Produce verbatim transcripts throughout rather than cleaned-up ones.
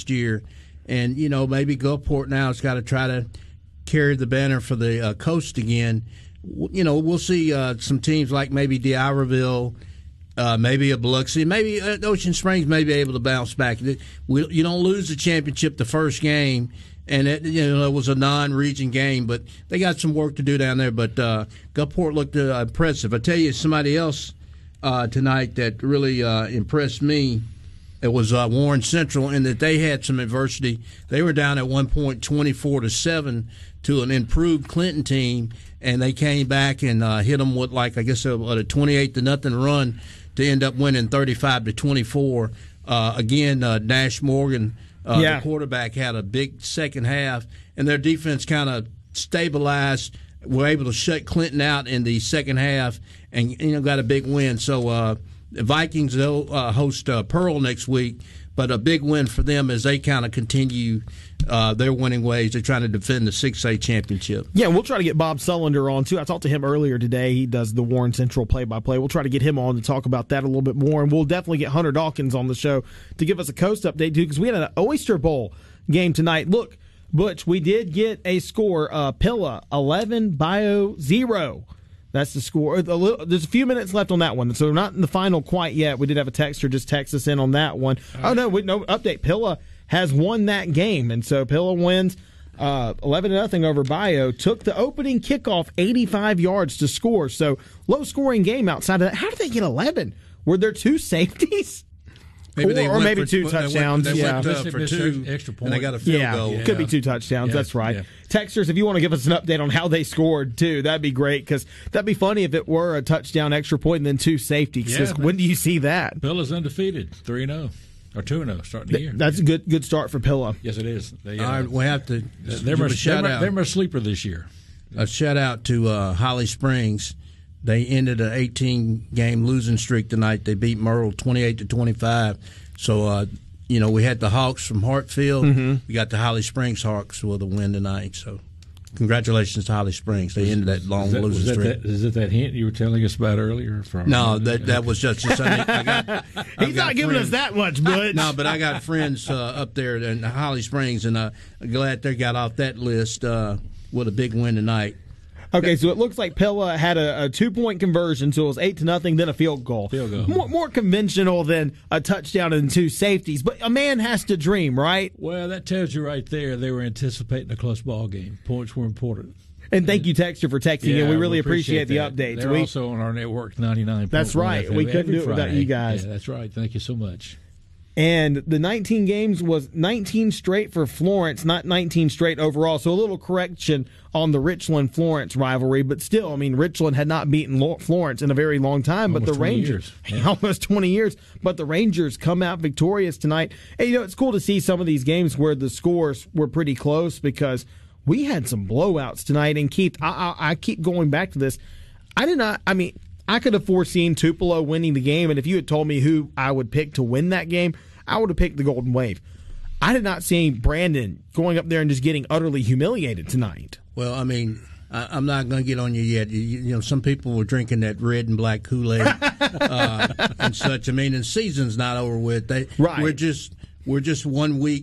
last year. And, you know, maybe Gulfport now has got to try to carry the banner for the uh, coast again. You know, we'll see uh, some teams like maybe D'Iberville, uh, maybe a Biloxi, maybe uh, Ocean Springs may be able to bounce back. We, you don't lose the championship the first game, and it, you know, it was a non-region game, but they got some work to do down there. But uh, Gulfport looked uh, impressive. I tell you, somebody else uh, tonight that really uh, impressed me. It was uh, Warren Central, in that they had some adversity. They were down at one point, twenty-four to seven, to an improved Clinton team, and they came back and uh, hit them with, like, I guess, a, a twenty-eight to nothing run to end up winning thirty-five to twenty-four. Uh, again, uh, Nash Morgan, uh, yeah. the quarterback, had a big second half, and their defense kind of stabilized. Were able to shut Clinton out in the second half, and you know got a big win. So. Uh, The Vikings, they'll uh, host uh, Pearl next week, but a big win for them as they kind of continue uh, their winning ways. They're trying to defend the six A championship. Yeah, we'll try to get Bob Sullender on, too. I talked to him earlier today. He does the Warren Central play-by-play. We'll try to get him on to talk about that a little bit more, and we'll definitely get Hunter Dawkins on the show to give us a coast update, too, because we had an Oyster Bowl game tonight. Look, Butch, we did get a score. Uh, Pilla, eleven, Bio, zero. That's the score. There's a few minutes left on that one, so we're not in the final quite yet. We did have a texter just text us in on that one. Oh, no, we, no update. Pilla has won that game, and so Pilla wins uh, eleven to nothing over Bio. Took the opening kickoff eighty-five yards to score, so low-scoring game outside of that. How did they get eleven? Were there two safeties? Maybe or, they or maybe for, two touchdowns. They went, they yeah. went uh, for two, extra point. and they got a field yeah, goal. Yeah, could be two touchdowns. Yeah. That's right. Yeah. Texters, if you want to give us an update on how they scored, too, that'd be great, because that'd be funny if it were a touchdown, extra point, and then two safeties. Yeah, when do you see that? Pilla's undefeated, three and oh. Or two and oh starting the year. That's a good good start for Pilla. Yes, it is. They, uh, All right, we have to they're my, shout they're, out. they're my sleeper this year. A shout out to uh, Holly Springs. They ended an eighteen game losing streak tonight. They beat Merle twenty-eight to twenty-five. So, uh, you know, we had the Hawks from Hartfield. Mm-hmm. We got the Holly Springs Hawks with a win tonight. So, congratulations to Holly Springs. They ended that long is that, losing that streak. That, is it that hint you were telling us about earlier? From no, that that was just a Sunday. I got, He's not giving friends. us that much, Butch. No, but I got friends uh, up there in Holly Springs, and uh, I'm glad they got off that list uh, with a big win tonight. Okay, so it looks like Pilla had a, a two-point conversion, so it was eight to nothing, then a field goal. Field goal. More, more conventional than a touchdown and two safeties. But a man has to dream, right? Well, that tells you right there they were anticipating a close ball game. Points were important. And thank you, Texter, for texting yeah, in. We really we appreciate, appreciate the updates. They're we, also on our network, ninety-nine point one. That's right. F M We couldn't every do it without Friday. you guys. Yeah, that's right. Thank you so much. And the nineteen games was nineteen straight for Florence, not nineteen straight overall. So a little correction on the Richland-Florence rivalry. But still, I mean, Richland had not beaten Florence in a very long time. Almost but the Rangers, yeah. almost twenty years. But the Rangers come out victorious tonight. And, you know, it's cool to see some of these games where the scores were pretty close, because we had some blowouts tonight. And, Keith, I, I, I keep going back to this. I did not, I mean, I could have foreseen Tupelo winning the game, and if you had told me who I would pick to win that game, I would have picked the Golden Wave. I did not see Brandon going up there and just getting utterly humiliated tonight. Well, I mean, I, I'm not going to get on you yet. You, you know, some people were drinking that red and black Kool-Aid uh, and such. I mean, the season's not over with. They, right. We're just we're just one week.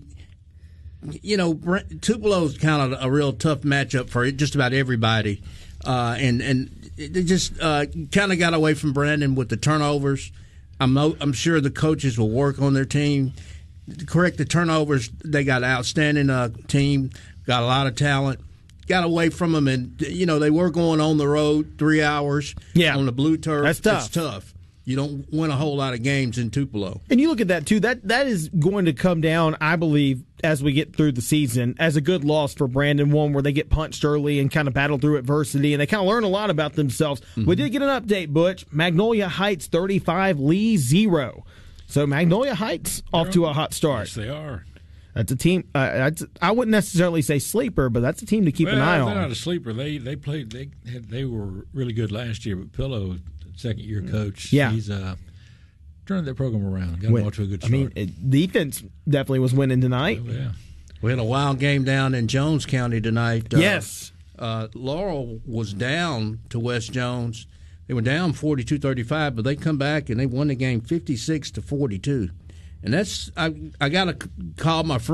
You know, Tupelo's kind of a real tough matchup for just about everybody, uh, and and they just uh, kind of got away from Brandon with the turnovers. I'm I'm sure the coaches will work on their team to correct the turnovers. They got an outstanding uh, team, got a lot of talent. Got away from them, and you know they were going on the road three hours yeah. on the blue turf. That's tough. It's tough. You don't win a whole lot of games in Tupelo. And you look at that, too. That That is going to come down, I believe, as we get through the season, as a good loss for Brandon, one where they get punched early and kind of battle through adversity, and they kind of learn a lot about themselves. Mm-hmm. We did get an update, Butch. Magnolia Heights thirty-five, Lee zero. So Magnolia Heights off to a hot start. Yes, they are. That's a team. Uh, I wouldn't necessarily say sleeper, but that's a team to keep well, an eye they're on. They're not a sleeper. They they played. They had, they were really good last year. But Pillow, second year coach, yeah. he's uh, turned their program around. Got them off to a good start. I mean, it, defense definitely was winning tonight. Oh, yeah, we had a wild game down in Jones County tonight. Uh, yes, uh, Laurel was down to West Jones. They were down forty-two thirty-five, but they come back and they won the game fifty-six to forty-two. And that's I I got to call my friend.